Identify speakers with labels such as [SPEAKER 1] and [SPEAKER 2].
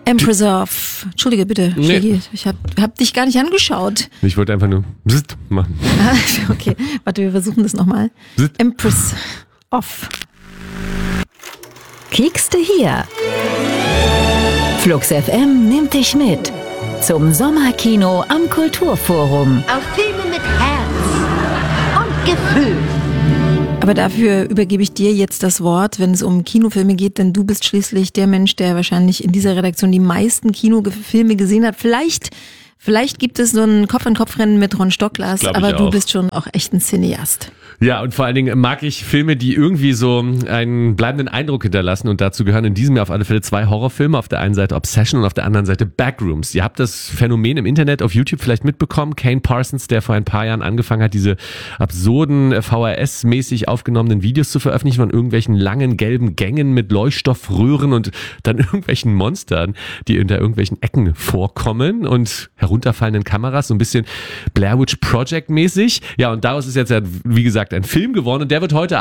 [SPEAKER 1] Empress of... Entschuldige bitte, Shaggy. Ich hab dich gar nicht angeschaut.
[SPEAKER 2] Ich wollte einfach nur Bzzzt machen.
[SPEAKER 1] Okay, warte, wir versuchen das nochmal. Empress of...
[SPEAKER 3] Kiekste hier. Flux FM nimmt dich mit zum Sommerkino am Kulturforum.
[SPEAKER 4] Auf Filme mit Herz und Gefühl.
[SPEAKER 1] Aber dafür übergebe ich dir jetzt das Wort, wenn es um Kinofilme geht, denn du bist schließlich der Mensch, der wahrscheinlich in dieser Redaktion die meisten Kinofilme gesehen hat. Vielleicht gibt es so ein Kopf-an-Kopf-Rennen mit Ron Stocklas, aber du bist schon auch echt ein Cineast.
[SPEAKER 2] Ja, und vor allen Dingen mag ich Filme, die irgendwie so einen bleibenden Eindruck hinterlassen, und dazu gehören in diesem Jahr auf alle Fälle 2 Horrorfilme, auf der einen Seite Obsession und auf der anderen Seite Backrooms. Ihr habt das Phänomen im Internet auf YouTube vielleicht mitbekommen, Kane Parsons, der vor ein paar Jahren angefangen hat, diese absurden VHS-mäßig aufgenommenen Videos zu veröffentlichen von irgendwelchen langen gelben Gängen mit Leuchtstoffröhren und dann irgendwelchen Monstern, die hinter irgendwelchen Ecken vorkommen und herunterfallenden Kameras, so ein bisschen Blair Witch Project mäßig. Ja, und daraus ist jetzt ja, wie gesagt, ein Film geworden, und der wird heute